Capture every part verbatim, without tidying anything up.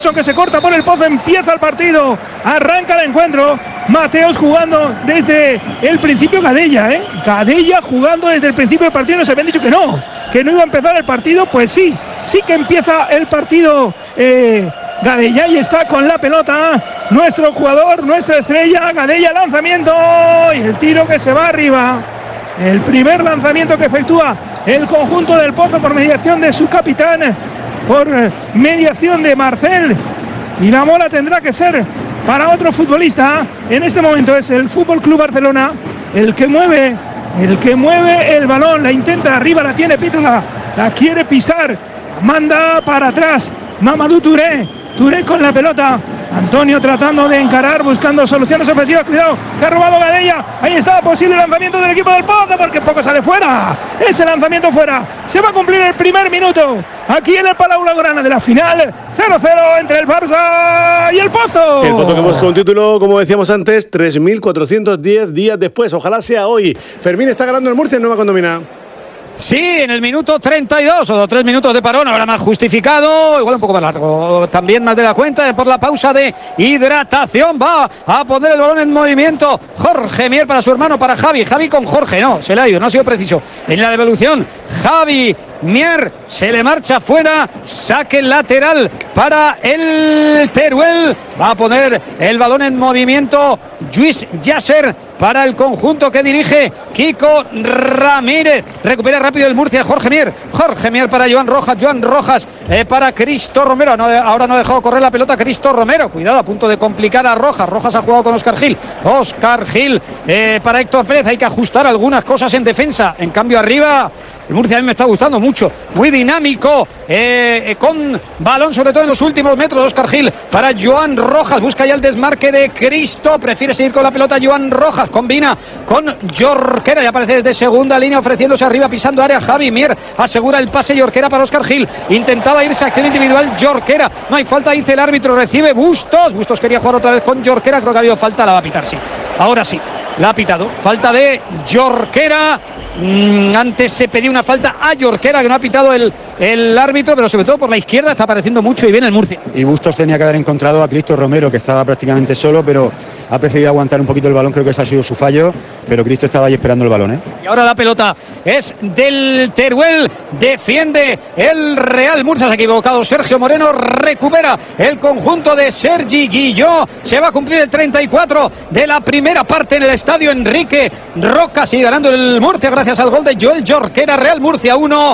que se corta por el Pozo, empieza el partido, arranca el encuentro. Mateos jugando desde el principio. Gadella, ¿eh? Gadella jugando desde el principio del partido. Nos habían dicho que no, que no iba a empezar el partido. Pues sí, sí que empieza el partido. Eh, Gadella y está con la pelota. Nuestro jugador, nuestra estrella. Gadella, lanzamiento y el tiro que se va arriba. El primer lanzamiento que efectúa el conjunto del Pozo por mediación de su capitán, por mediación de Marcel, y la bola tendrá que ser para otro futbolista. En este momento es el Fútbol Club Barcelona el que mueve, el que mueve el balón, la intenta arriba, la tiene Pítola, la quiere pisar, manda para atrás Mamadou Touré, Touré con la pelota. Antonio tratando de encarar, buscando soluciones ofensivas. Cuidado, que ha robado Gadella. Ahí está, posible lanzamiento del equipo del Pozo, porque poco sale fuera. Ese lanzamiento fuera. Se va a cumplir el primer minuto aquí en el Palau Blaugrana de la final. cero cero entre el Barça y el Pozo. El Pozo que busca un título, como decíamos antes, tres mil cuatrocientos diez días después. Ojalá sea hoy. Fermín está ganando el Murcia en Nueva Condomina. Sí, en el minuto treinta y dos, o tres minutos de parón, ahora más justificado, igual un poco más largo, también más de la cuenta, por la pausa de hidratación. Va a poner el balón en movimiento Jorge Mier para su hermano, para Javi, Javi con Jorge, no, se le ha ido, no ha sido preciso. En la devolución, Javi Mier se le marcha fuera, saque lateral para el Teruel, va a poner el balón en movimiento Lluís Yasser para el conjunto que dirige Kiko Ramírez. Recupera rápido el Murcia, Jorge Mier. Jorge Mier para Joan Rojas. Joan Rojas eh, para Cristo Romero. No, ahora no ha dejado correr la pelota Cristo Romero. Cuidado, a punto de complicar a Rojas. Rojas ha jugado con Óscar Gil. Óscar Gil eh, para Héctor Pérez. Hay que ajustar algunas cosas en defensa. En cambio, arriba, el Murcia a mí me está gustando mucho. Muy dinámico. Eh, eh, con balón, sobre todo en los últimos metros. Óscar Gil para Joan Rojas. Busca ya el desmarque de Cristo. Prefiere seguir con la pelota Joan Rojas. Combina con Jorquera y aparece desde segunda línea ofreciéndose arriba, pisando área. Javi Mier asegura el pase. Jorquera para Óscar Gil. Intentaba irse a acción individual Jorquera. No hay falta, dice el árbitro. Recibe Bustos. Bustos quería jugar otra vez con Jorquera. Creo que ha habido falta. La va a pitar, sí. Ahora sí. La ha pitado. Falta de Jorquera. Mm, antes se pedía una falta a Jorquera, que no ha pitado el, el árbitro, pero sobre todo por la izquierda está apareciendo mucho y bien el Murcia. Y Bustos tenía que haber encontrado a Cristo Romero, que estaba prácticamente solo, pero ha preferido aguantar un poquito el balón. Creo que ese ha sido su fallo, pero Cristo estaba ahí esperando el balón, ¿eh? Y ahora la pelota es del Teruel, defiende el Real Murcia. Se ha equivocado Sergio Moreno, recupera el conjunto de Sergi Guilló. Se va a cumplir el treinta y cuatro de la primera parte en el estadio Enrique Roca. Sigue ganando el Murcia gracias al gol de Joel Jorquera. Real Murcia uno,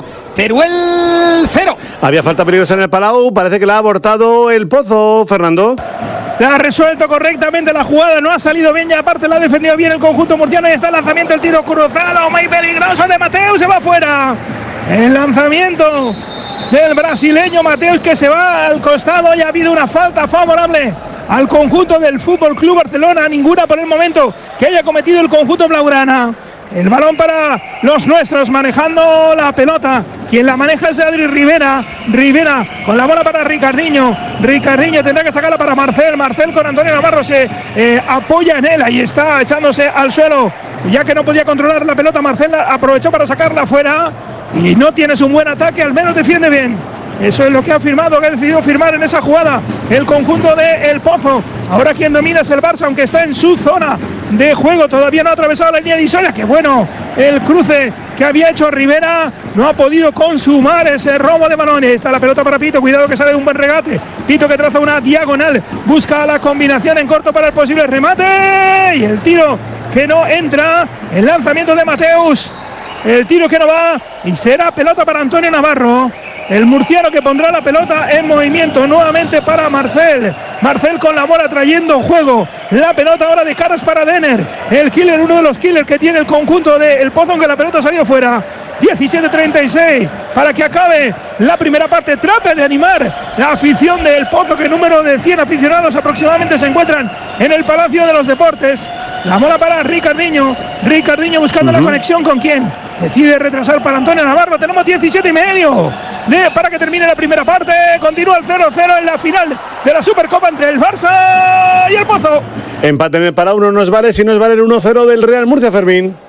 Teruel cero. Había falta peligrosa en el Palau, parece que la ha abortado el Pozo, Fernando. La ha resuelto correctamente la jugada, no ha salido bien, ya aparte la ha defendido bien el conjunto murciano. Y está el lanzamiento, el tiro cruzado, muy peligroso de Mateus, se va fuera. El lanzamiento del brasileño Mateus, que se va al costado, y ha habido una falta favorable al conjunto del Fútbol Club Barcelona, ninguna por el momento que haya cometido el conjunto blaugrana. El balón para los nuestros, manejando la pelota. Quien la maneja es Adri Rivera. Rivera con la bola para Ricardinho. Ricardinho tendrá que sacarla para Marcel. Marcel con Antonio Navarro se eh, apoya en él. Ahí está, echándose al suelo. Ya que no podía controlar la pelota, Marcel aprovechó para sacarla fuera. Y no tienes un buen ataque, al menos defiende bien. Eso es lo que ha firmado, que ha decidido firmar en esa jugada el conjunto de El Pozo. Ahora quien domina es el Barça, aunque está en su zona de juego. Todavía no ha atravesado la línea divisoria. ¡Qué bueno! El cruce que había hecho Rivera no ha podido consumar ese robo de balones. Está la pelota para Pito. Cuidado que sale de un buen regate. Pito que traza una diagonal. Busca la combinación en corto para el posible remate. Y el tiro que no entra. El lanzamiento de Mateus. El tiro que no va. Y será pelota para Antonio Navarro. El murciano que pondrá la pelota en movimiento nuevamente para Marcel. Marcel con la bola trayendo juego. La pelota ahora de caras para Denner. El killer, uno de los killers que tiene el conjunto del Pozo, aunque la pelota ha salido fuera. diecisiete treinta y seis para que acabe la primera parte. Trata de animar la afición del Pozo, que número de cien aficionados aproximadamente se encuentran en el Palacio de los Deportes. La bola para Ricardinho. Ricardinho buscando uh-huh. la conexión con quién. Decide retrasar para Antonio Navarro. Tenemos diecisiete y medio de, para que termine la primera parte. Continúa el cero cero en la final de la Supercopa entre el Barça y el Pozo. Empate en el Palau no nos vale, si nos vale el uno cero del Real Murcia, Fermín.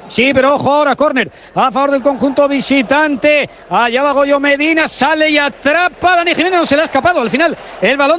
Sí, pero ojo ahora, córner a favor del conjunto visitante. Allá va Goyo Medina, sale y atrapa a Dani Jiménez, no se le ha escapado al final el balón